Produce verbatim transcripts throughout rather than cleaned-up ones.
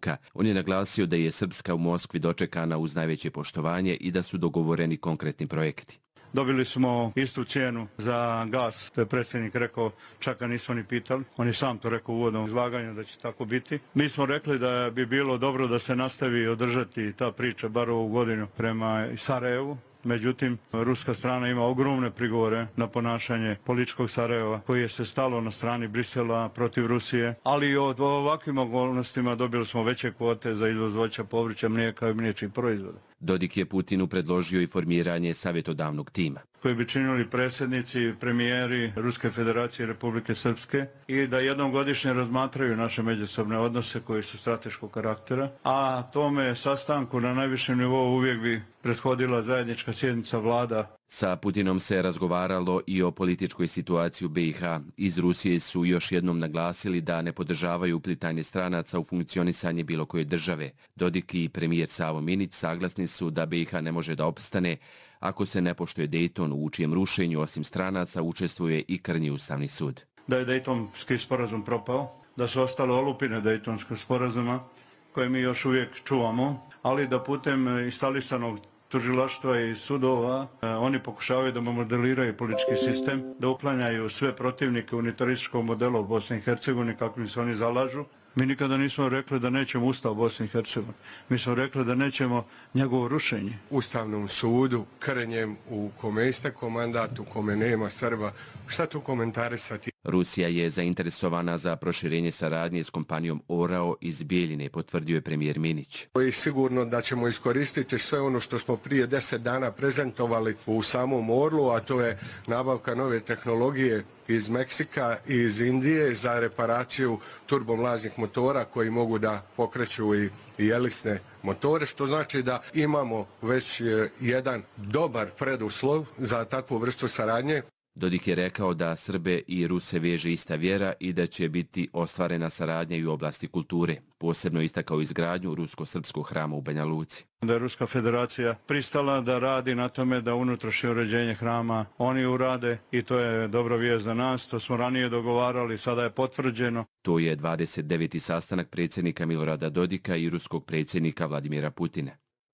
Dodika. On je naglasio da je Srpska u Moskvi dočekana uz najveće poštovanje i da su dogovoreni konkretni projekti. Dobili smo istu cijenu za gas, to je predsjednik rekao, čak ga nismo ni pitali. On je sam to rekao u uvodnom izlaganju da će tako biti. Mi smo rekli da bi bilo dobro da se nastavi održati ta priča bar ovu godinu prema Sarajevu. Međutim, ruska strana ima ogromne prigovore na ponašanje političkog Sarajeva koji je se stalo na strani Brisela protiv Rusije, ali i od ovakvim okolnostima dobili smo veće kvote za izvoz voća, povrća, mlijeka i mliječnih proizvoda. Dodik je Putinu predložio i formiranje savjetodavnog tima koji bi činili predsjednici, premijeri Ruske federacije i Republike Srpske i da jednom godišnje razmatraju naše međusobne odnose koji su strateškog karaktera, a tome sastanku na najvišem nivou uvijek bi prethodila zajednička sjednica vlada. Sa Putinom se razgovaralo i o političkoj situaciji u B i H. Iz Rusije su još jednom naglasili da ne podržavaju uplitanje stranaca u funkcionisanje bilo koje države. Dodik i premijer Savo Minić saglasni su da B i H ne može da opstane ako se ne poštuje Dejton, u čijem rušenju osim stranaca učestvuje i krnji Ustavni sud. Da je Dejtonski sporazum propao, da su ostale olupine Dejtonskog sporazuma koje mi još uvijek čuvamo, ali da putem instalisanog tužilaštva i sudova oni pokušavaju da modeliraju politički sistem, da uklanjaju sve protivnike unitarističkog modela u Bosni i Hercegovini kakvim se oni zalažu. Mi nikada nismo rekli da nećemo Ustav Bosni i Hercegovini. Mi smo rekli da nećemo njegovo rušenje. Ustavnom sudu, krnjem u kome istekao mandat, u kome nema Srba. Šta tu komentarisati? Rusija je zainteresovana za proširenje saradnje s kompanijom Orao iz Bijeljine, potvrdio je premijer Minić. I sigurno da ćemo iskoristiti sve ono što smo prije deset dana prezentovali u samom Orlu, a to je nabavka nove tehnologije iz Meksika i iz Indije za reparaciju turbomlaznih motora koji mogu da pokreću i, i elisne motore, što znači da imamo već jedan dobar preduslov za takvu vrstu saradnje. Dodik je rekao da Srbe i Ruse veže ista vjera i da će biti ostvarena saradnja i u oblasti kulture. Posebno istakao izgradnju rusko-srpskog hrama u Banja Luci. Da je Ruska federacija pristala da radi na tome da unutrašnje uređenje hrama oni urade i to je dobra vijest za nas. To smo ranije dogovarali, sada je potvrđeno. To je dvadeset deveti sastanak predsjednika Milorada Dodika i ruskog predsjednika Vladimira Putina.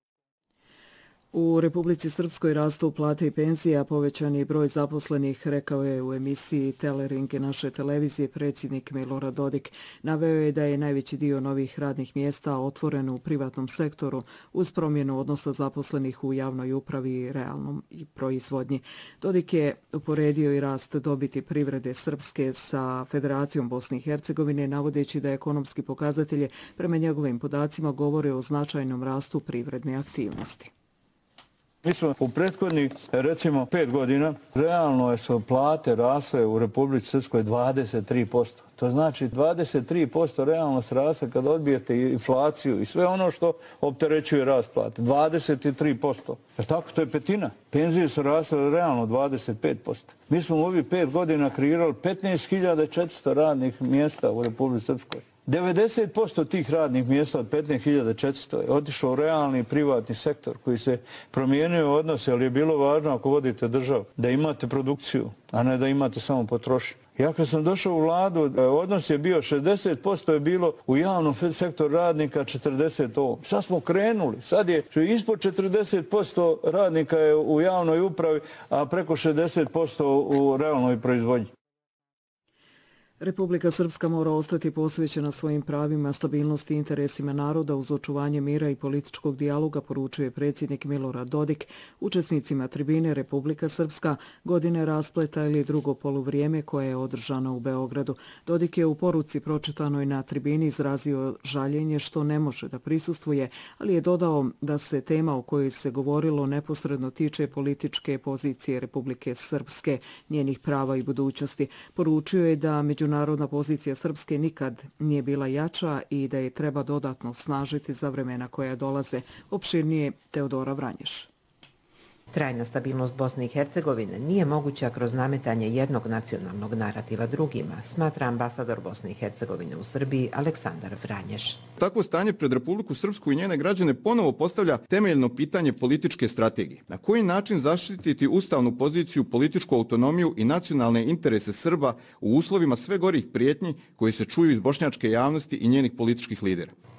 U Republici Srpskoj rastu plate i penzije, a povećan je broj zaposlenih, rekao je u emisiji Teleringe naše televizije predsjednik Milorad Dodik. Naveo je da je najveći dio novih radnih mjesta otvoren u privatnom sektoru uz promjenu odnosa zaposlenih u javnoj upravi i realnom i proizvodnji. Dodik je uporedio i rast dobiti privrede Srpske sa Federacijom Bosne i Hercegovine, navodeći da ekonomski pokazatelje prema njegovim podacima govore o značajnom rastu privredne aktivnosti. Mi smo u prethodnih, recimo, pet godina, realno su plate rasle u Republici Srpskoj dvadeset tri posto. To znači dvadeset tri posto realno se rasle kad odbijete inflaciju i sve ono što opterećuje rast plate. dvadeset tri posto. Jer tako, to je petina. Penzije su rasle realno dvadeset pet posto. Mi smo u ovih pet godina kreirali petnaest hiljada četiristo radnih mjesta u Republici Srpskoj. devedeset posto tih radnih mjesta od petnaest hiljada četiristo je otišlo u realni privatni sektor koji se promijenio odnose, ali je bilo važno ako vodite državu da imate produkciju, a ne da imate samo potrošnju. Ja kad sam došao u vladu, odnos je bio šezdeset posto je bilo u javnom sektoru radnika, četrdeset posto. Sad smo krenuli, sad je ispod četrdeset posto radnika je u javnoj upravi, a preko šezdeset posto u realnoj proizvodnji. Republika Srpska mora ostati posvećena svojim pravima, stabilnosti i interesima naroda uz očuvanje mira i političkog dijaloga, poručuje predsjednik Milorad Dodik učesnicima tribine Republika Srpska, godine raspleta ili drugo poluvrijeme koje je održano u Beogradu. Dodik je u poruci pročitanoj na tribini izrazio žaljenje što ne može da prisustvuje, ali je dodao da se tema o kojoj se govorilo neposredno tiče političke pozicije Republike Srpske, njenih prava i budućnosti. Poručio je da među Međunarodna pozicija Srpske nikad nije bila jača i da je treba dodatno snažiti za vremena koja dolaze. Opširnije Teodora Vranješ. Trajna stabilnost Bosne i Hercegovine nije moguća kroz nametanje jednog nacionalnog narativa drugima, smatra ambasador Bosne i Hercegovine u Srbiji Aleksandar Vranješ. Takvo stanje pred Republiku Srpsku i njene građane ponovo postavlja temeljno pitanje političke strategije. Na koji način zaštititi ustavnu poziciju, političku autonomiju i nacionalne interese Srba u uslovima sve gorih prijetnji koji se čuju iz bošnjačke javnosti i njenih političkih lidera?